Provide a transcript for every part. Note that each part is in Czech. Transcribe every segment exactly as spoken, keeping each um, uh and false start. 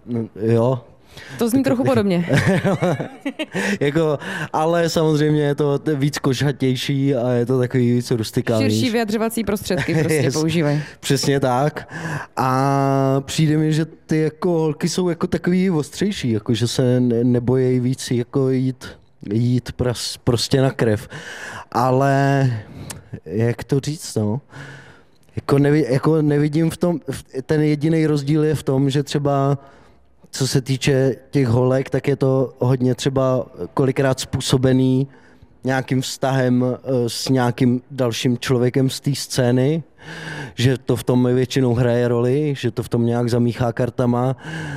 Jo. To zní trochu podobně. Jako, ale samozřejmě je to víc košatější a je to takový víc rustikální. Širší vyjadřovací prostředky prostě yes, používají. Přesně tak. A přijde mi, že ty jako holky jsou jako takový ostřejší, jako že se nebojí víc jako jít, jít pras, prostě na krev. Ale jak to říct, no? Jako, nevi, jako nevidím v tom, ten jediný rozdíl je v tom, že třeba co se týče těch holek, tak je to hodně třeba kolikrát způsobený nějakým vztahem s nějakým dalším člověkem z té scény, že to v tom většinou hraje roli, že to v tom nějak zamíchá kartama.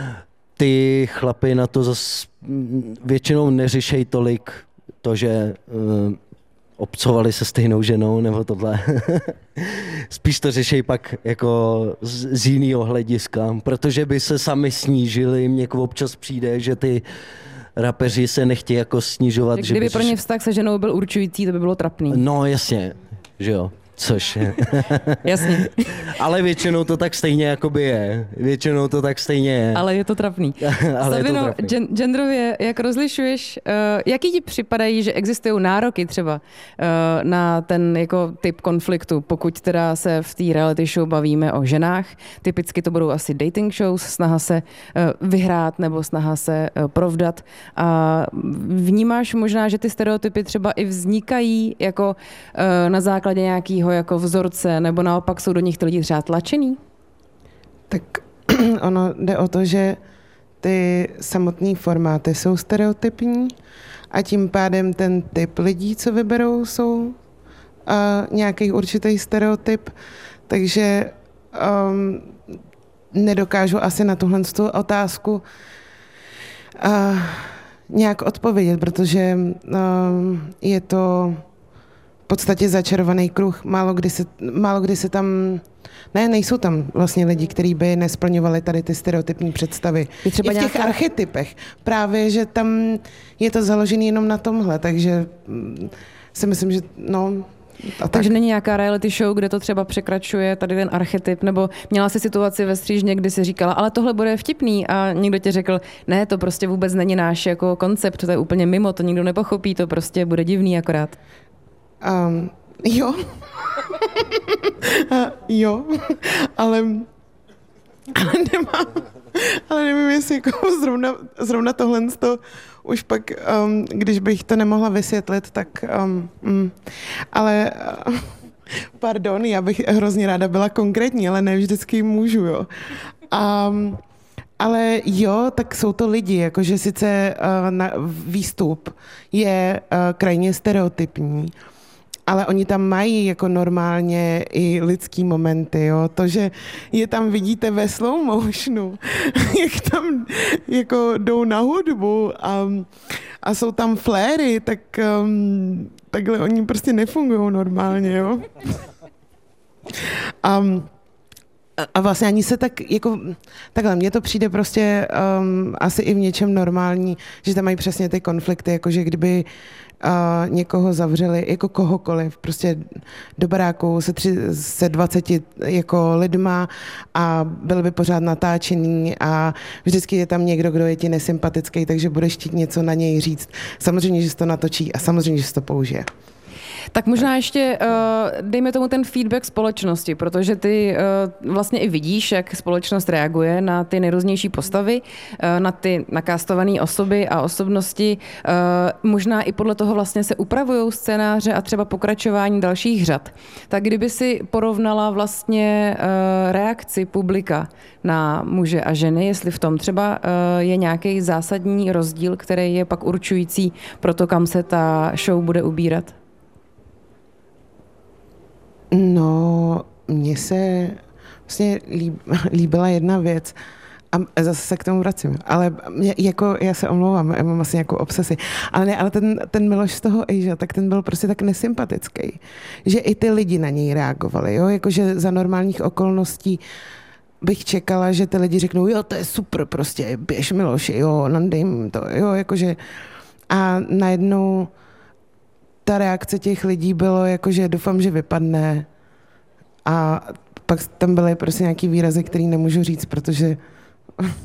Ty chlapy na to zas většinou neřešejí tolik to, že uh, obcovali se stejnou ženou nebo tohle. Spíš to řešejí pak jako z, z jiného hlediska, protože by se sami snížili, mně občas přijde, že ty rapeři se nechtějí jako snižovat. Tak kdyby že by pro ně vztah se ženou byl určující, to by bylo trapný. No jasně, že jo. Což je. Jasně. Ale většinou to tak stejně jakoby je. Většinou to tak stejně je. Ale je to trapný. Ale Sabino, je to trapný. Gen- genderově, jak rozlišuješ, uh, jaký ti připadají, že existují nároky třeba uh, na ten jako typ konfliktu, pokud teda se v té reality show bavíme o ženách. Typicky to budou asi dating shows, snaha se uh, vyhrát nebo snaha se uh, provdat. A vnímáš možná, že ty stereotypy třeba i vznikají jako uh, na základě nějakého jako vzorce, nebo naopak jsou do nich ty lidi třeba tlačený? Tak ono jde o to, že ty samotné formáty jsou stereotypní a tím pádem ten typ lidí, co vyberou, jsou uh, nějaký určitý stereotyp, takže um, nedokážu asi na tuhle otázku uh, nějak odpovědět, protože um, je to v podstatě začarovaný kruh. Málo kdy se, málo kdy se tam, ne, nejsou tam vlastně lidi, kteří by nesplňovali tady ty stereotypní představy. I v těch nějaká... archetypech. Právě, že tam je to založené jenom na tomhle, takže si myslím, že no... A Takže tak. není nějaká reality show, kde to třeba překračuje tady ten archetyp, nebo měla jsi situaci ve Střížně, kdy si říkala, ale tohle bude vtipný a někdo ti řekl, ne, to prostě vůbec není náš jako koncept, to je úplně mimo, to nikdo nepochopí, to prostě bude divný akorát. Um, jo. jo, ale, ale nemám, ale nevím, jestli jako zrovna, zrovna tohle to už pak, um, když bych to nemohla vysvětlit, tak um, mm, ale uh, pardon, já bych hrozně ráda byla konkrétní, ale ne vždycky můžu, jo. Um, ale jo, tak jsou to lidi, jakože sice uh, na, výstup je uh, krajně stereotypní, ale oni tam mají jako normálně i lidský momenty, jo. To, že je tam vidíte ve slow motionu, jak tam jako jdou na hudbu a, a jsou tam fléry, tak um, takhle oni prostě nefungují normálně, jo. A, a vlastně ani se tak, jako, takhle, mně to přijde prostě um, asi i v něčem normální, že tam mají přesně ty konflikty, jakože kdyby a někoho zavřeli, jako kohokoliv, prostě do baráku se, tři, se dvaceti jako lidma a byly by pořád natáčený a vždycky je tam někdo, kdo je ti nesympatický, takže budeš chtít něco na něj říct. Samozřejmě, že se to natočí a samozřejmě, že se to použije. Tak možná ještě uh, dejme tomu ten feedback společnosti, protože ty uh, vlastně i vidíš, jak společnost reaguje na ty nejrůznější postavy, uh, na ty nakástované osoby a osobnosti. Uh, možná i podle toho vlastně se upravují scénáře a třeba pokračování dalších řad. Tak kdyby si porovnala vlastně uh, reakci publika na muže a ženy, jestli v tom třeba uh, je nějaký zásadní rozdíl, který je pak určující pro to, kam se ta show bude ubírat? No, mně se vlastně líb, líbila jedna věc a zase se k tomu vracím, ale mě, jako já se omlouvám, já mám asi nějakou obsesi, ale ne, ale ten, ten Miloš z toho Asia, tak ten byl prostě tak nesympatický, že i ty lidi na něj reagovali, jo, jakože za normálních okolností bych čekala, že ty lidi řeknou, jo, to je super, prostě běž Miloši, jo, nandej to, jo, jakože a najednou ta reakce těch lidí bylo jako, že doufám, že vypadne a pak tam byly prostě nějaký výrazy, který nemůžu říct, protože